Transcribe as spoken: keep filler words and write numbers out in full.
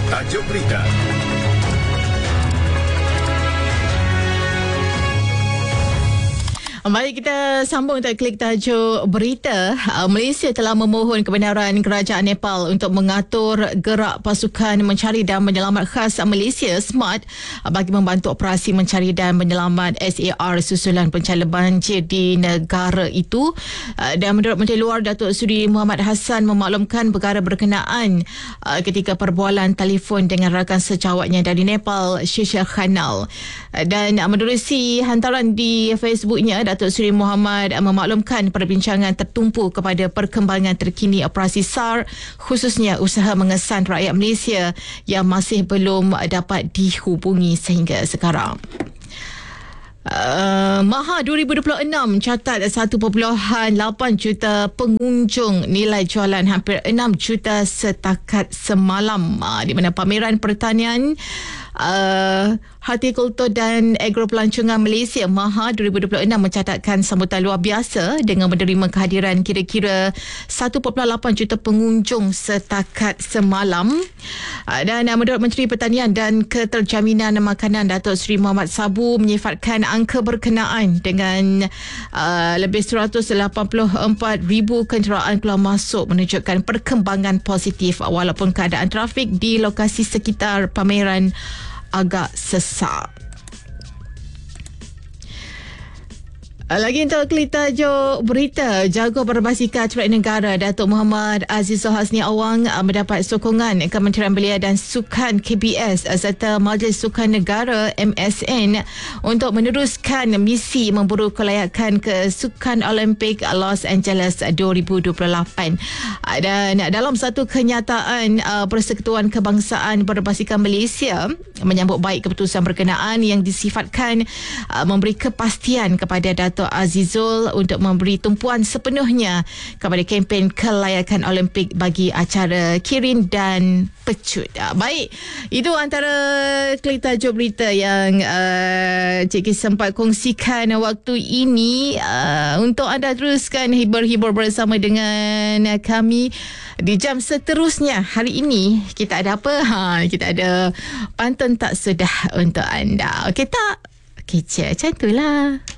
Tajuk berita. Mari kita sambung untuk klik tajuk berita. Malaysia telah memohon kebenaran kerajaan Nepal untuk mengatur gerak pasukan mencari dan menyelamat khas Malaysia SMART bagi membantu operasi mencari dan menyelamat S A R susulan bencana banjir di negara itu. Dan menurut Menteri Luar Datuk Seri Muhammad Hassan memaklumkan perkara berkenaan ketika perbualan telefon dengan rakan sejawatnya dari Nepal, Shisha Khanal. Dan menerusi hantaran di Facebooknya, Datuk Seri Muhammad memaklumkan perbincangan tertumpu kepada perkembangan terkini operasi S A R, khususnya usaha mengesan rakyat Malaysia yang masih belum dapat dihubungi sehingga sekarang. Uh, Maha dua ribu dua puluh enam catat satu perpuluhan lapan juta pengunjung, nilai jualan hampir enam juta setakat semalam, uh, di mana pameran pertanian, uh, hortikultur dan agropelancongan Malaysia Maha dua ribu dua puluh enam mencatatkan sambutan luar biasa dengan menerima kehadiran kira-kira satu perpuluhan lapan juta pengunjung setakat semalam. Uh, dan uh, menurut Menteri Pertanian dan Keterjaminan Makanan Datuk Seri Muhammad Sabu menyifatkan angka berkenaan dengan uh, lebih seratus lapan puluh empat ribu kenderaan keluar masuk menunjukkan perkembangan positif walaupun keadaan trafik di lokasi sekitar pameran agak sesak. Lagi untuk klik tajuk berita, Jago Berbasikal Cepat Negara Datuk Muhammad Azizul Hasni Awang mendapat sokongan Kementerian Belia dan Sukan K B S serta Majlis Sukan Negara M S N untuk meneruskan misi memburu kelayakan ke Sukan Olimpik Los Angeles dua ribu dua puluh lapan. Dan dalam satu kenyataan, Persekutuan Kebangsaan Berbasikal Malaysia menyambut baik keputusan berkenaan yang disifatkan memberi kepastian kepada Datuk Azizul untuk memberi tumpuan sepenuhnya kepada kempen kelayakan Olimpik bagi acara Kirin dan Pecut. Baik, itu antara klik tajuk berita yang uh, Cik Kis sempat kongsikan waktu ini. Uh, untuk anda teruskan hibur-hibur bersama dengan kami di jam seterusnya. Hari ini kita ada apa? Ha, kita ada pantun tak sudah untuk anda. Okey tak? Okey, macam itulah.